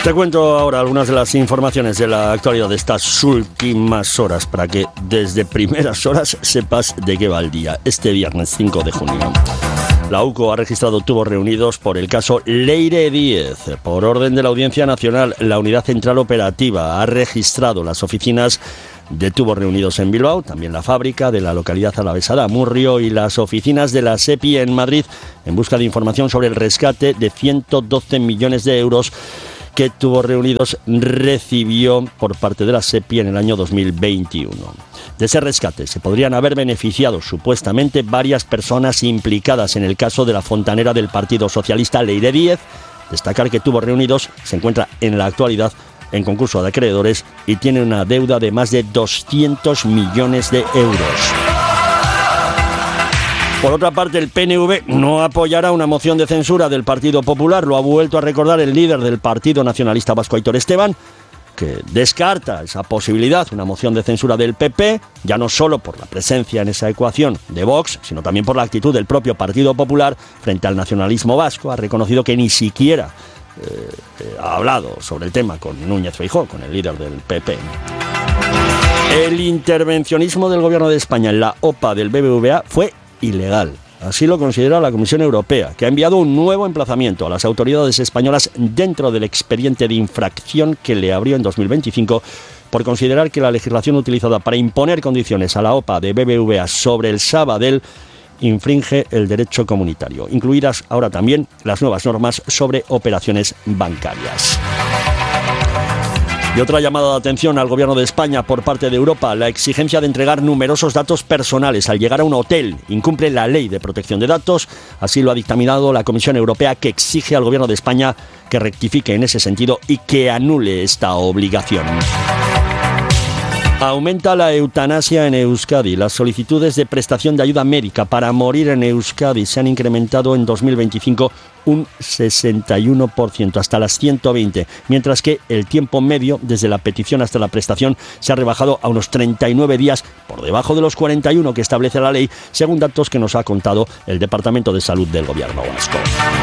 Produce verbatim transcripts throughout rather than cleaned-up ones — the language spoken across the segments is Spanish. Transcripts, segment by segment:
Te cuento ahora algunas de las informaciones de la actualidad de estas últimas horas para que desde primeras horas sepas de qué va el día. Este viernes cinco de junio. La U C O ha registrado tubos reunidos por el caso Leire Díez. Por orden de la Audiencia Nacional, la Unidad Central Operativa ha registrado las oficinas de tubos reunidos en Bilbao, también la fábrica de la localidad alavesa de Amurrio y las oficinas de la SEPI en Madrid en busca de información sobre el rescate de ciento doce millones de euros que Tubos Reunidos recibió por parte de la SEPI en el año dos mil veintiuno. De ese rescate se podrían haber beneficiado supuestamente varias personas implicadas en el caso de la fontanera del Partido Socialista Leire Díez. Destacar que Tubos Reunidos se encuentra en la actualidad en concurso de acreedores y tiene una deuda de más de doscientos millones de euros. Por otra parte, el P N V no apoyará una moción de censura del Partido Popular. Lo ha vuelto a recordar el líder del Partido Nacionalista Vasco, Aitor Esteban, que descarta esa posibilidad, una moción de censura del P P, ya no solo por la presencia en esa ecuación de Vox, sino también por la actitud del propio Partido Popular frente al nacionalismo vasco. Ha reconocido que ni siquiera eh, eh, ha hablado sobre el tema con Núñez Feijóo, con el líder del P P. El intervencionismo del Gobierno de España en la O P A del B B V A fue ilegal. Así lo considera la Comisión Europea, que ha enviado un nuevo emplazamiento a las autoridades españolas dentro del expediente de infracción que le abrió en dos mil veinticinco por considerar que la legislación utilizada para imponer condiciones a la O P A de B B V A sobre el Sabadell infringe el derecho comunitario, incluidas ahora también las nuevas normas sobre operaciones bancarias. Y otra llamada de atención al Gobierno de España por parte de Europa: la exigencia de entregar numerosos datos personales al llegar a un hotel incumple la ley de protección de datos. Así lo ha dictaminado la Comisión Europea, que exige al Gobierno de España que rectifique en ese sentido y que anule esta obligación. Aumenta la eutanasia en Euskadi. Las solicitudes de prestación de ayuda médica para morir en Euskadi se han incrementado en dos mil veinticinco un sesenta y uno por ciento, hasta las ciento veinte, mientras que el tiempo medio desde la petición hasta la prestación se ha rebajado a unos treinta y nueve días, por debajo de los cuarenta y uno que establece la ley, según datos que nos ha contado el Departamento de Salud del Gobierno vasco.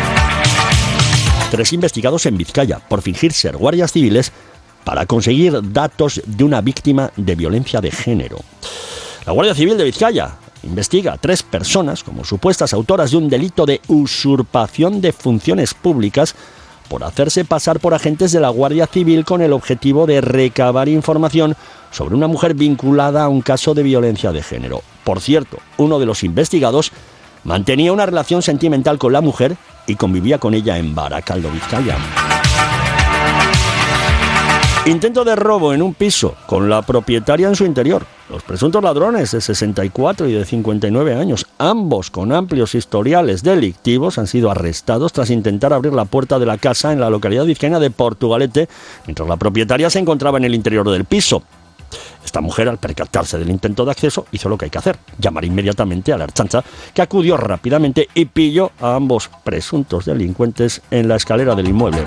Tres investigados en Vizcaya por fingir ser guardias civiles para conseguir datos de una víctima de violencia de género. La Guardia Civil de Vizcaya investiga a tres personas como supuestas autoras de un delito de usurpación de funciones públicas por hacerse pasar por agentes de la Guardia Civil con el objetivo de recabar información sobre una mujer vinculada a un caso de violencia de género. Por cierto, uno de los investigados mantenía una relación sentimental con la mujer y convivía con ella en Baracaldo, Vizcaya. Intento de robo en un piso con la propietaria en su interior. Los presuntos ladrones, de sesenta y cuatro y de cincuenta y nueve años, ambos con amplios historiales delictivos, han sido arrestados tras intentar abrir la puerta de la casa en la localidad vizcaína de Portugalete, mientras la propietaria se encontraba en el interior del piso. Esta mujer, al percatarse del intento de acceso, hizo lo que hay que hacer: llamar inmediatamente a la Ertzaintza, que acudió rápidamente y pilló a ambos presuntos delincuentes en la escalera del inmueble.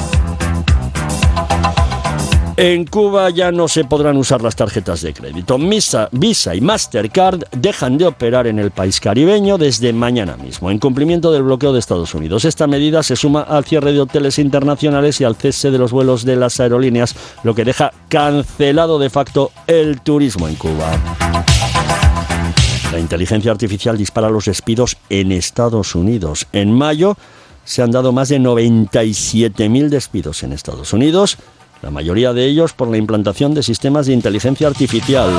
En Cuba ya no se podrán usar las tarjetas de crédito. Visa, Visa y Mastercard dejan de operar en el país caribeño desde mañana mismo, en cumplimiento del bloqueo de Estados Unidos. Esta medida se suma al cierre de hoteles internacionales y al cese de los vuelos de las aerolíneas, lo que deja cancelado de facto el turismo en Cuba. La inteligencia artificial dispara los despidos en Estados Unidos. En mayo se han dado más de noventa y siete mil despidos en Estados Unidos, la mayoría de ellos por la implantación de sistemas de inteligencia artificial.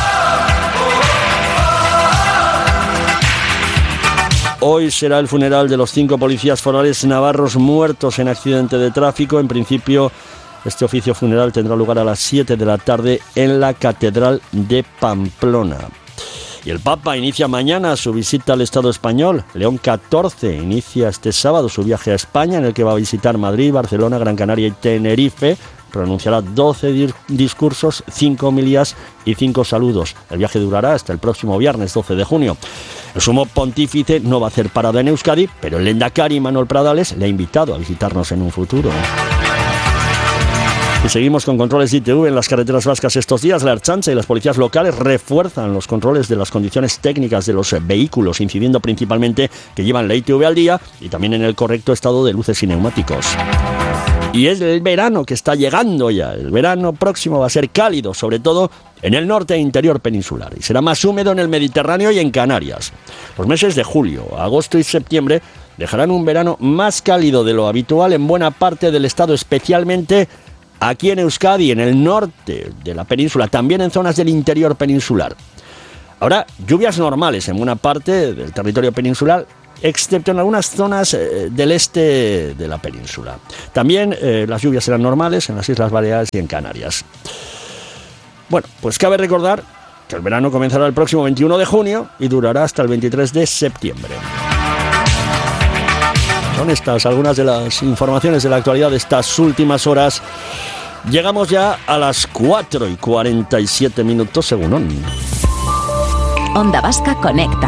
Hoy será el funeral de los cinco policías forales navarros muertos en accidente de tráfico. En principio, este oficio funeral tendrá lugar a las siete de la tarde en la Catedral de Pamplona. Y el Papa inicia mañana su visita al Estado español. León catorce inicia este sábado su viaje a España, en el que va a visitar Madrid, Barcelona, Gran Canaria y Tenerife. Pronunciará doce dir- discursos, cinco homilías y cinco saludos. El viaje durará hasta el próximo viernes doce de junio. El sumo pontífice no va a hacer parada en Euskadi, pero el Lehendakari Manuel Pradales le ha invitado a visitarnos en un futuro. Y seguimos con controles de I T V en las carreteras vascas estos días. La Ertzaintza y las policías locales refuerzan los controles de las condiciones técnicas de los vehículos, incidiendo principalmente que llevan la I T V al día y también en el correcto estado de luces y neumáticos. Y es el verano que está llegando ya. El verano próximo va a ser cálido, sobre todo en el norte e interior peninsular, y será más húmedo en el Mediterráneo y en Canarias. Los meses de julio, agosto y septiembre dejarán un verano más cálido de lo habitual en buena parte del estado, especialmente aquí en Euskadi, en el norte de la península, también en zonas del interior peninsular. Habrá lluvias normales en buena parte del territorio peninsular, excepto en algunas zonas eh, del este de la península. También eh, las lluvias serán normales en las Islas Baleares y en Canarias. Bueno, pues cabe recordar que el verano comenzará el próximo veintiuno de junio y durará hasta el veintitrés de septiembre. Son estas algunas de las informaciones de la actualidad de estas últimas horas. Llegamos ya a las cuatro y cuarenta y siete minutos según ON. Onda Vasca Conecta.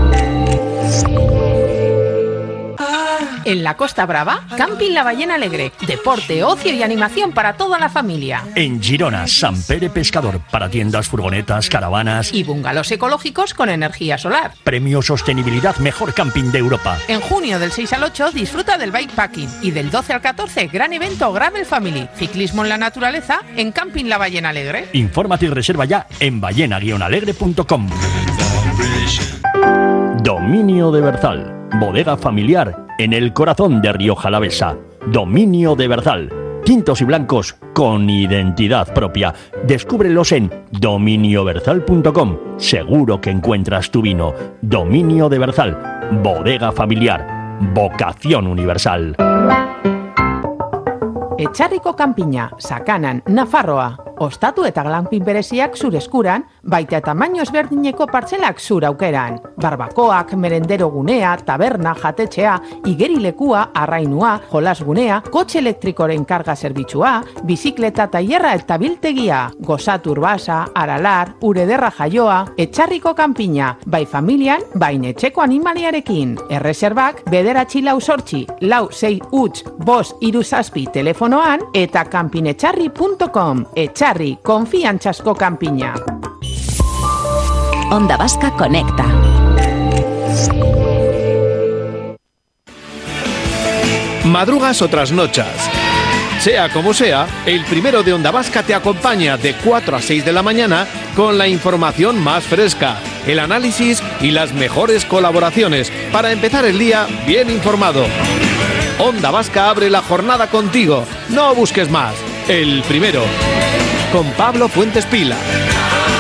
En la Costa Brava, Camping La Ballena Alegre. Deporte, ocio y animación para toda la familia. En Girona, Sant Pere Pescador, para tiendas, furgonetas, caravanas y bungalows ecológicos con energía solar. Premio Sostenibilidad Mejor Camping de Europa. En junio del seis al ocho disfruta del bikepacking y del doce al catorce gran evento Gravel Family. Ciclismo en la naturaleza en Camping La Ballena Alegre. Infórmate y reserva ya en ballena guion alegre punto com. Dominio de Berzal. Bodega familiar en el corazón de Rioja Alavesa. Dominio de Berzal. Tintos y blancos con identidad propia. Descúbrelos en dominio berzal punto com. Seguro que encuentras tu vino. Dominio de Berzal. Bodega familiar. Vocación universal. Etxarriko kanpina, Sakanan, Nafarroa. Ostatu eta glampin bereziak zure eskuran, baita tamaino ezberdineko partzelak zure aukeran. Barbakoak, merendero gunea, taberna, jatetxea, igerilekua, arrainua, jolasgunea, kotxe elektrikoren karga zerbitzua, bizikleta tailerra eta biltegia, gozatu urbasa, aralar, urederra jaioa, Etxarriko kanpina, bai familian, bai etxeko animaliarekin. Erreserbak, bederatzi lau sortzi, lau sei huts, bos iru zazpi telefonoan, eta kanpinetxarri punto com. Etxarri, konfiantzasko kanpina. Onda Vasca Conecta. Madrugas o trasnochas. Sea como sea, el primero de Onda Vasca te acompaña de cuatro a seis de la mañana con la información más fresca, el análisis y las mejores colaboraciones para empezar el día bien informado. Onda Vasca abre la jornada contigo. No busques más. El primero. Con Pablo Fuentes Pila.